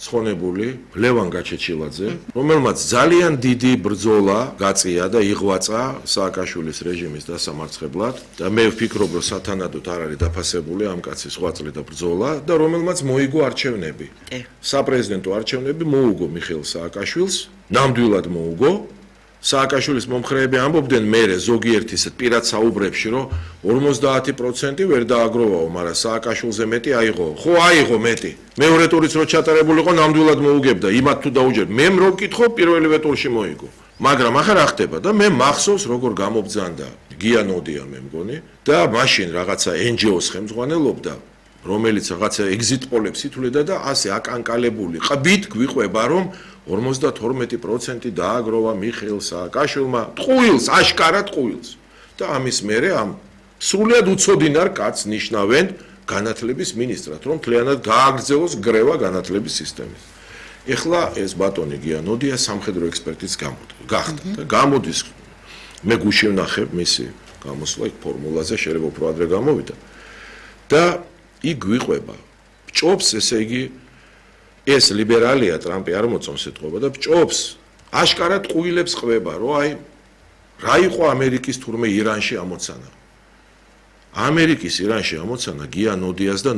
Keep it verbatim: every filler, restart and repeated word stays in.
ცხონებული ლევან გაჩეჩილაძე, რომელმაც ძალიან დიდი ბრძოლა გაწია და იღვაწა სააკაშვილის რეჟიმის დასამარცხებლად და მე ვფიქრობ, რომ სათანადოდ არ არის დაფასებული ამ კაცის ღვაწლი და ბრძოლა და რომელმაც მოიგო არჩევნები. საპრეზიდენტო არჩევნები მოუგო მიხეილ სააკაშვილს, ნამდვილად მოუგო. სააკაშვილის მომხრეები ამბობდნენ მერე ზოგიერთი პირად საუბრებში, რომ ორმოცდაათი პროცენტი ვერ დააგროვაო, მაგრამ სააკაშვილზე მეტი აიღო. ხო აიღო მეტი. მეორე ტურიც რო ჩატარებულიყო, ნამდვილად მოუგებდა. იმათ თუ დაუჯერ, მე რო ვკითხო, პირველივე ტურში მოიგო. მაგრამ ახლა რა ხდება და მე მახსოვს როგორ გამობძანდა გია ნოდია მე მგონი და მაშინ რაღაცა ენ ჯი ოს ხელმძღვანელობდა, რომელიც რაღაცა ეგზიტ პოლებს ითვლიდა და ასე აკანკალებული ყბით გვიყვება, რომ ორმოცდათორმეტი პროცენტი დააგროვა მიხეილ სააკაშვილმა ტყუილს, აშკარად ტყუილს. და ამის მერე ამ სრულიად უცოდინარ კაცს ნიშნავენ განათლების მინისტრად, რომ მთლიანად გააგრძელოს გრევა განათლების სისტემის. ეხლა ეს ბატონი გია ნოდია სამხედრო ექსპერტიც გახდა და გამოდის მე გუში ვნახებ მისი გამოსვლა იქ ფორმულაზე შეიძლება უფრო ადრე გამოვიდა და იქ გვიყვება ჭობს ესე იგი ეს ლიბერალია ტრამპი არ მოწონს ეთყობა და ჭობს აშკარად ყუილებს ყვება რომ აი რა იყო ამერიკის თურმე ირანში ამოცანა ამერიკის ირანში ამოცანა გია ნოდიას და